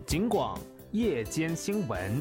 警广夜间新闻。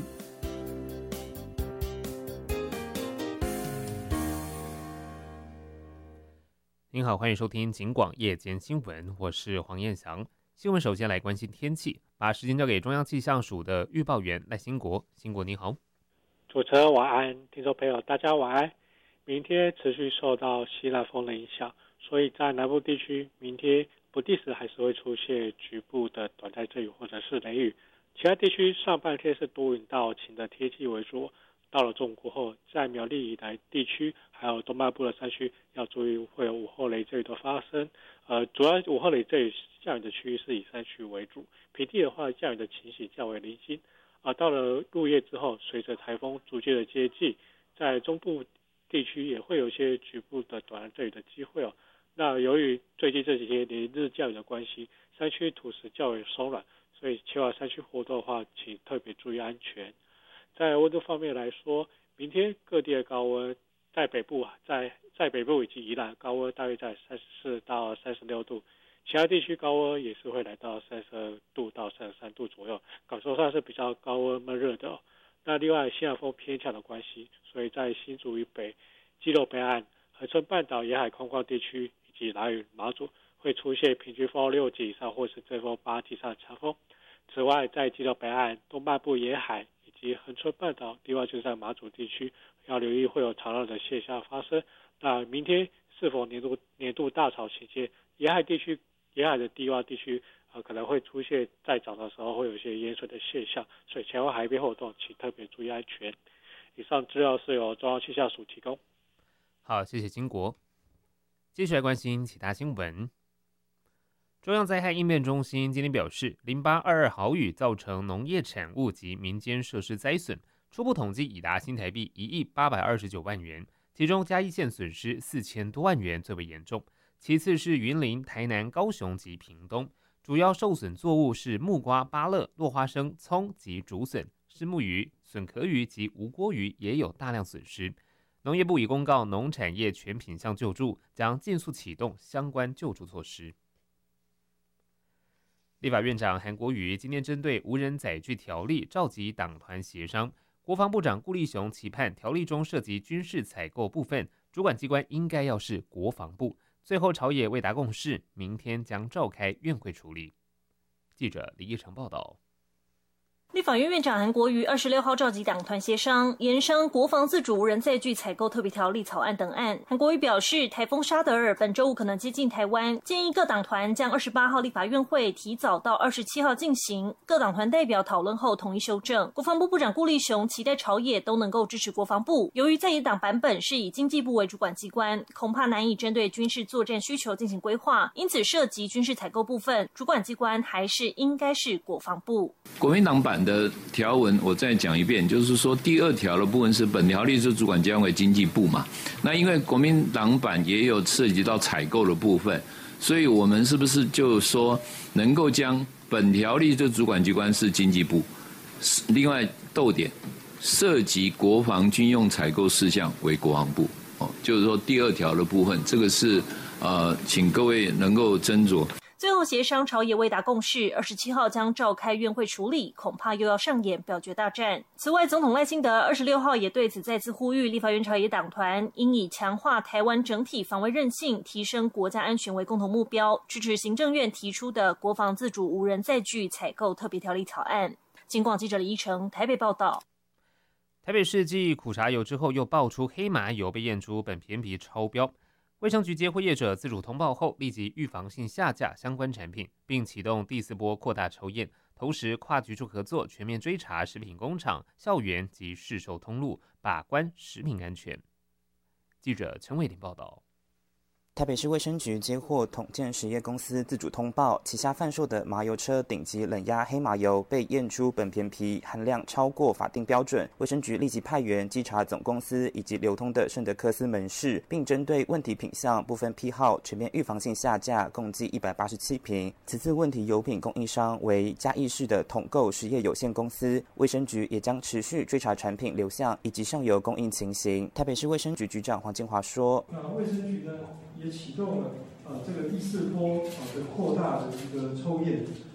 您好，欢迎收听警广夜间新闻，我是黄彦翔。新闻首先来关心天气，把时间交给中央气象署的预报员赖兴国。兴国你好。 主持人晚安，听众朋友大家晚安。明天持续受到西南风的影响，所以在南部地区明天不定时还是会出现局部的短暂阵雨或者是雷雨。其他地区上半天是多云到晴的天气为主，到了中午过后，在苗栗以南地区还有东半部的山区要注意会有午后雷阵雨的发生。主要午后雷阵雨降雨的区域是以山区为主，平地的话降雨的情形较为零星。到了入夜之后，随着台风逐渐的接近，在中部地区也会有一些局部的短暂阵雨的机会哦。那由于最近这几天连日降雨的关系，山区土石较为松软，所以前往山区活动的话，请特别注意安全。在温度方面来说，明天各地的高温在北部在北部以及宜兰高温大约在34到36度，其他地区高温也是会来到32度到33度左右，感受上是比较高温闷热的哦。那另外西南风偏强的关系，所以在新竹以北、基隆北岸、恒春半岛沿海空旷地区以及兰屿、马祖会出现平均风6级以上或是阵风8级以上的强风。此外，在基隆北岸、东半部沿海以及恒春半岛，另外就是在马祖地区要留意会有潮浪的现象发生。那明天是否年度大潮期间，沿海的低洼地区可能会出现在早的时候会有一些淹水的现象，所以前往海边活动请特别注意安全。以上资料是由中央气象署提供。 好，谢谢金国。接下来关心其他新闻。中央灾害应变中心今天表示，0822豪雨造成农业产物及民间设施灾损，初步统计已达新台币1亿829万元，其中嘉义县损失4000多万元最为严重，其次是云林、台南、高雄及屏东。主要受损作物是木瓜、芭乐、落花生、葱及竹笋，虱目鱼、笋壳鱼及无锅鱼也有大量损失。农业部已公告农产业全品项救助，将尽速启动相关救助措施。立法院长韩国瑜今天针对无人载具条例召集党团协商，国防部长顾立雄期盼条例中涉及军事采购部分，主管机关应该要是国防部。最后朝野未达共识，明天将召开院会处理。记者李义成报道。 立法院院长韩国瑜26号召集党团协商，研商国防自主无人载具采购特别条例草案等案。韩国瑜表示，台风沙德尔本周五可能接近台湾，建议各党团将28号立法院会提早到27号进行。各党团代表讨论后同意修正。国防部部长顾立雄期待朝野都能够支持国防部。由于在野党版本是以经济部为主管机关，恐怕难以针对军事作战需求进行规划，因此涉及军事采购部分，主管机关还是应该是国防部。 国民党版的条文我再讲一遍，就是说第2条的部分是本条例是主管机关为经济部嘛，那因为国民党版也有涉及到采购的部分，所以我们是不是就说能够将本条例的主管机关是经济部，另外逗点涉及国防军用采购事项为国防部，就是说第2条的部分，这个是请各位能够斟酌。 最后协商朝野未达共识，27号将召开院会处理，恐怕又要上演表决大战。此外，总统赖清德26号也对此再次呼吁立法院朝野党团应以强化台湾整体防卫韧性、提升国家安全为共同目标，支持行政院提出的国防自主无人载具采购特别条例草案。警广记者李依成台北报道。 台北市继苦茶油之后，又爆出黑麻油被验出苯偏皮超标。卫生局接获业者自主通报后，立即预防性下架相关产品，并启动第4波扩大抽验，同时跨局处合作，全面追查食品工厂、校园及市售通路，把关食品安全。记者陈伟霆报道。 台北市卫生局接获统建实业公司自主通报，旗下贩售的麻油车顶级冷压黑麻油被验出苯偏皮含量超过法定标准，卫生局立即派员稽查总公司以及流通的圣德克斯门市，并针对问题品项部分批号全面预防性下架，共计187瓶。此次问题油品供应商为嘉义市的统购实业有限公司，卫生局也将持续追查产品流向以及上游供应情形。台北市卫生局局长黄金华说：“ 卫生局呢也启动了这个第4波的扩大的一个抽验。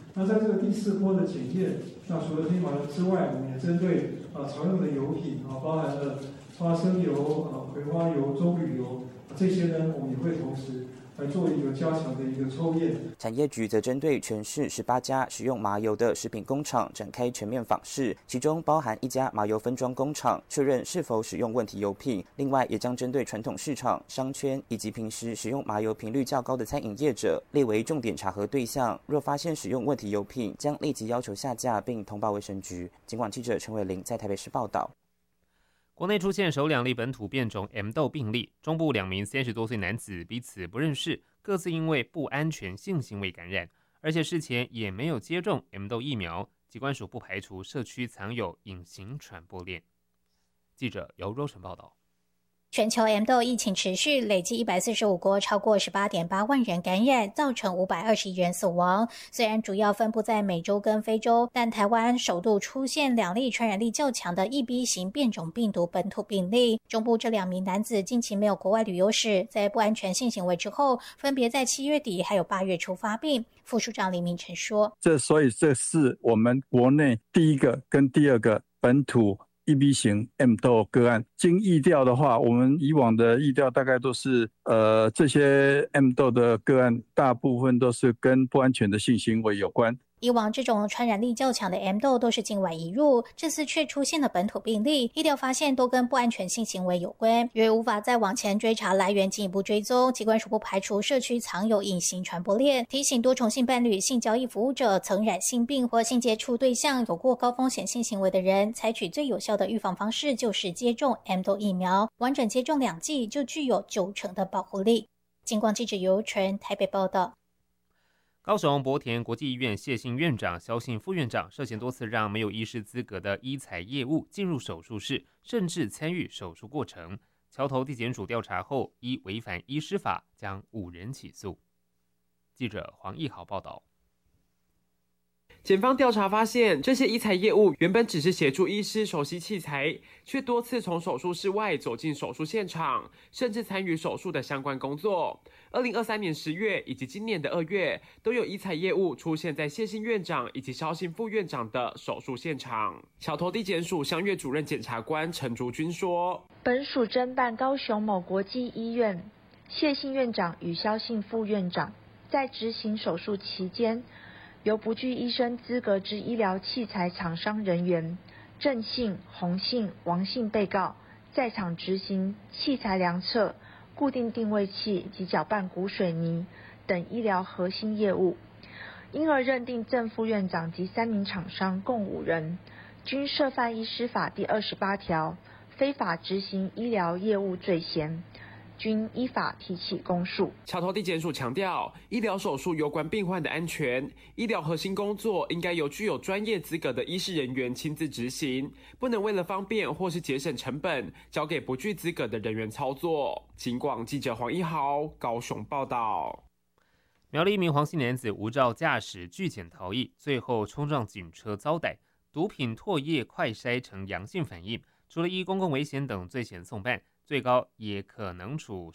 那在这个第4波的检验，那除了黑麻油之外，我们也针对常用的油品包含了花生油、葵花油、棕榈油这些呢，我们也会同时来做一个加强的一个抽验。 产业局则针对全市18家使用麻油的食品工厂展开全面访视，其中包含1家麻油分装工厂，确认是否使用问题油品。另外，也将针对传统市场、商圈以及平时使用麻油频率较高的餐饮业者列为重点查核对象。若发现使用问题油品，将立即要求下架并通报卫生局。警广记者陈伟玲在台北市报道。 国内出现首2例本土变种 M 豆病例，中部2名30多岁男子彼此不认识，各自因为不安全性行为感染，而且事前也没有接种 M 豆疫苗，疾管署不排除社区藏有隐形传播链。记者姚若晨报道。 全球 M 豆疫情持续，累计145国，超过18.8万人感染，造成521人死亡。虽然主要分布在美洲跟非洲，但台湾首度出现2例传染力较强的 EB 型变种病毒本土病例。中部这2名男子近期没有国外旅游史，在不安全性行为之后，分别在7月底还有8月初发病。副署长李明成说：“ 所以这是我们国内第一个跟第2个本土EB 型 M 豆个案，经疫调的话，我们以往的疫调大概都是这些 M 豆的个案，大部分都是跟不安全的性行为有关。 以往这种传染力较强的 M 豆都是境外移入，这次却出现了本土病例，疫调发现都跟不安全性行为有关，由于无法再往前追查来源进一步追踪，疾管署不排除社区藏有隐形传播链，提醒多重性伴侣、性交易服务者、曾染性病或性接触对象有过高风险性行为的人，采取最有效的预防方式就是接种 M 豆疫苗，完整接种2剂就具有90%的保护力。警广记者尤纯台北报道。 高雄博田国际医院谢姓院长、萧姓副院长涉嫌多次让没有医师资格的医材业务进入手术室，甚至参与手术过程。桥头地检署调查后，依违反医师法，将5人起诉。记者黄义豪报道。 检方调查发现，这些医材业务原本只是协助医师熟悉器材，却多次从手术室外走进手术现场，甚至参与手术的相关工作。2023年10月以及今年的2月，都有医材业务出现在谢姓院长以及萧姓副院长的手术现场。桥头地检署襄岳主任检察官陈竹君说：“ 本署侦办高雄某国际医院谢姓院长与萧姓副院长在执行手术期间，由不具医生资格之医疗器材厂商人员郑姓、洪姓、王姓被告在场执行器材量测、固定定位器及搅拌骨水泥等医疗核心业务，因而认定郑副院长及3名厂商共5人，均涉犯医师法第28条非法执行医疗业务罪嫌，均依法提起公诉。” 桥头地检署强调，医疗手术有关病患的安全，医疗核心工作应该由具有专业资格的医师人员亲自执行，不能为了方便或是节省成本，交给不具资格的人员操作。警广记者黄一豪高雄报道。 苗栗一名黄姓男子无照驾驶拒检逃逸，最后冲撞警车遭逮，毒品唾液快筛呈阳性反应，除了依公共危险等罪嫌送办，最高也可能处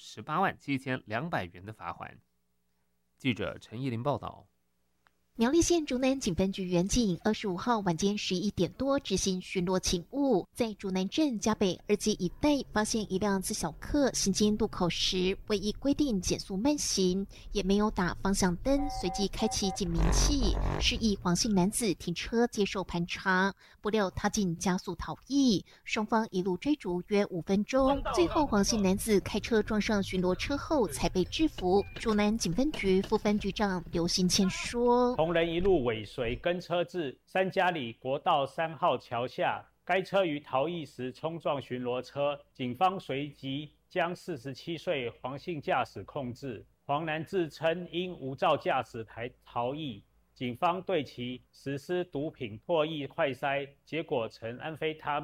187200元的罚锾。记者陈怡玲报道。 苗栗县竹南警分局员警25号晚间11点多执行巡逻勤务，在竹南镇嘉北2街一带发现一辆自小客行经路口时，未依规定减速慢行，也没有打方向灯，随即开启警鸣器，示意黄姓男子停车接受盘查，不料他竟加速逃逸，双方一路追逐约5分钟，最后黄姓男子开车撞上巡逻车后才被制服。竹南警分局副分局长刘新谦说：“ 同仁一路尾随跟车至三家里国道3号桥下，该车于逃逸时冲撞巡逻车，警方随即将47岁黄姓驾驶控制。黄男自称因无照驾驶才逃逸，警方对其实施毒品唾液快筛，结果呈安非他